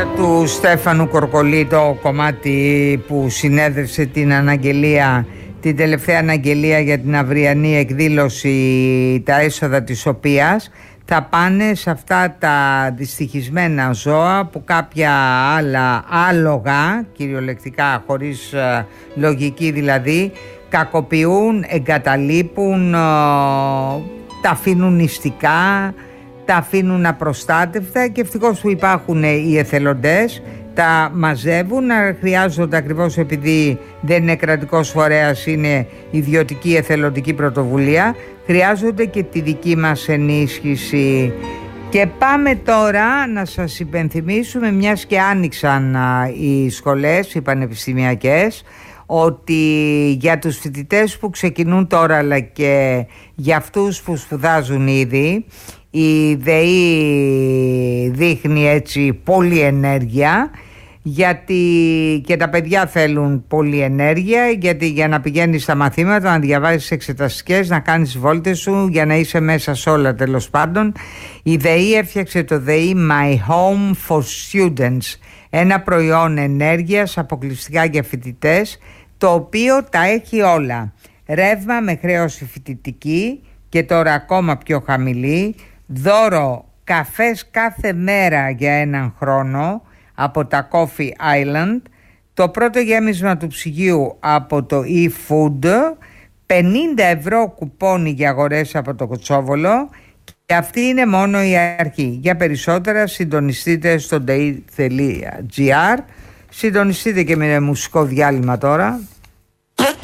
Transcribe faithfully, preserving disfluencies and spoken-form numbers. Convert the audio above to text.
του Στέφανου Κορκολή, το κομμάτι που συνέδευσε την αναγγελία, την τελευταία αναγγελία για την αυριανή εκδήλωση, τα έσοδα της οποίας θα πάνε σε αυτά τα δυστυχισμένα ζώα που κάποια άλλα άλογα, κυριολεκτικά χωρίς ε, λογική δηλαδή, κακοποιούν, εγκαταλείπουν, ε, τα αφήνουν νηστικά, τα αφήνουν απροστάτευτα, και ευτυχώς που υπάρχουν οι εθελοντές, τα μαζεύουν. Χρειάζονται, ακριβώς επειδή δεν είναι κρατικός φορέας, είναι ιδιωτική εθελοντική πρωτοβουλία, χρειάζονται και τη δική μας ενίσχυση. Και πάμε τώρα να σας υπενθυμίσουμε, μιας και άνοιξαν οι σχολές, οι πανεπιστημιακές, ότι για τους φοιτητές που ξεκινούν τώρα, αλλά και για αυτούς που σπουδάζουν ήδη, η ΔΕΗ δείχνει έτσι πολλή ενέργεια, γιατί και τα παιδιά θέλουν πολλή ενέργεια, γιατί για να πηγαίνεις στα μαθήματα, να διαβάζεις εξεταστικές, να κάνεις βόλτες σου, για να είσαι μέσα σε όλα, τέλος πάντων. Η ΔΕΗ έφτιαξε το ΔΕΗ My Home for Students, ένα προϊόν ενέργειας αποκλειστικά για φοιτητές, το οποίο τα έχει όλα. Ρεύμα με χρέωση φοιτητική και τώρα ακόμα πιο χαμηλή, δώρο καφές κάθε μέρα για έναν χρόνο από τα Coffee Island, το πρώτο γέμισμα του ψυγείου από το eFood, πενήντα ευρώ κουπόνι για αγορές από το Κοτσόβολο, και αυτή είναι μόνο η αρχή. Για περισσότερα συντονιστείτε στο ντεϊ τελεία τζι άρ. Συντονιστείτε και με μουσικό διάλειμμα τώρα.